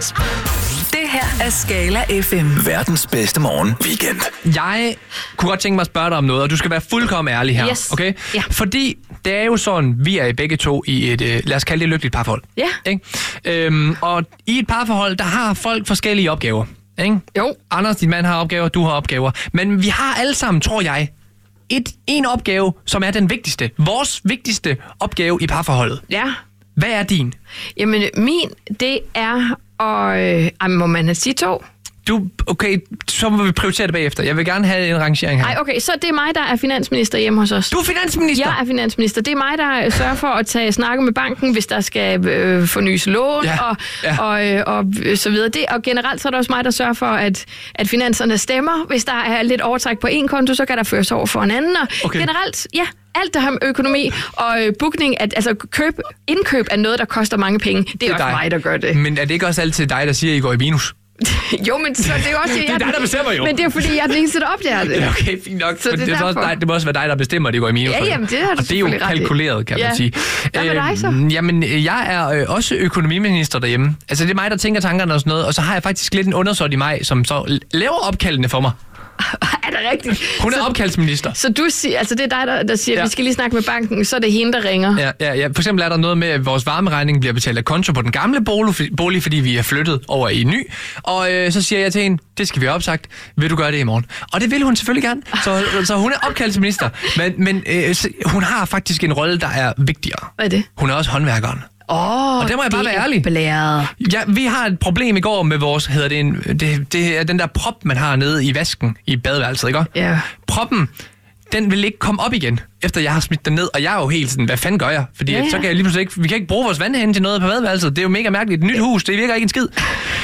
Det her er Skala FM. Verdens bedste morgen weekend. Jeg kunne godt tænke mig at spørge dig om noget, og du skal være fuldkommen ærlig her. Yes. Okay? Ja. Fordi det er jo sådan, vi er begge to i et, lad os kalde det lykkeligt parforhold. Ja. Ikke? Og i et parforhold, der har folk forskellige opgaver. Ikke? Jo. Anders, din mand har opgaver, du har opgaver. Men vi har alle sammen, tror jeg, en opgave, som er den vigtigste. Vores vigtigste opgave i parforholdet. Ja. Hvad er din? Jamen, min, det er at... må man sige 2? Okay, så må vi prioritere det bagefter. Jeg vil gerne have en rangering her. Nej, okay, så det er mig, der er finansminister hjemme hos os. Du er finansminister? Jeg er finansminister. Det er mig, der sørger for at tage snakke med banken, hvis der skal fornyes lån og så videre. Og generelt så er det også mig, der sørger for, at finanserne stemmer. Hvis der er lidt overtræk på en konto, så kan der føres over for en anden. Og generelt, ja, alt der har med økonomi og bookning, altså indkøb af noget, der koster mange penge, det er også mig, der gør det. Men er det ikke også altid dig, der siger, at I går i minus? Jo, men så det er jo også... det er dig, der bestemmer jo. Men det er fordi, jeg er den eneste, der opdager det. Ja, okay, fint nok. Så det, det må også være dig, der bestemmer, at det går i minus. Ja, jamen, det har du. Og det er jo kalkuleret, kan man sige. Hvad med dig så? Jamen, jeg er også økonomiminister derhjemme. Altså, det er mig, der tænker tankerne og sådan noget. Og så har jeg faktisk lidt en undersåt i mig, som så laver opkaldene for mig. Er det rigtigt? Hun er opkaldsminister. Så du siger, altså det er dig, der siger, vi skal lige snakke med banken, så er det hende, der ringer. Ja. For eksempel er der noget med, at vores varmeregning bliver betalt af konto på den gamle bolig, fordi vi er flyttet over i ny. Og så siger jeg til hende, det skal vi have opsagt. Vil du gøre det i morgen? Og det vil hun selvfølgelig gerne. Så hun er opkaldsminister. Men hun har faktisk en rolle, der er vigtigere. Hvad er det? Hun er også håndværkeren. Og der må jeg bare være ærlig. Blæret. Ja, vi har et problem i går med vores, det er den der prop, man har nede i vasken i badeværelset, ikke? Ja. Proppen, den vil ikke komme op igen, efter jeg har smidt den ned, og jeg er jo helt sådan, hvad fanden gør jeg? Fordi så kan jeg lige pludselig ikke, vi kan ikke bruge vores vandhane til noget på badeværelset. Det er jo mega mærkeligt. Et nyt hus, det virker ikke en skid.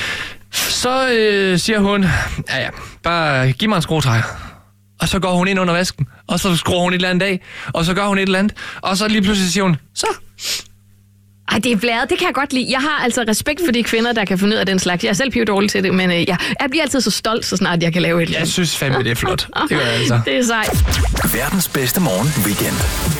Så siger hun, bare giv mig en skruetrækker. Og så går hun ind under vasken, og så skruer hun et eller andet af, og så gør hun et eller andet, og så lige pludselig siger hun, så... Ej, det er blæret. Det kan jeg godt lide. Jeg har altså respekt for de kvinder, der kan finde ud af den slags. Jeg er selv pivdårlig til det, men jeg bliver altid så stolt, så snart jeg kan lave et eller andet. Jeg synes fandme, det er flot. Det gør jeg altså. Det er sejt. Verdens bedste morgen weekend.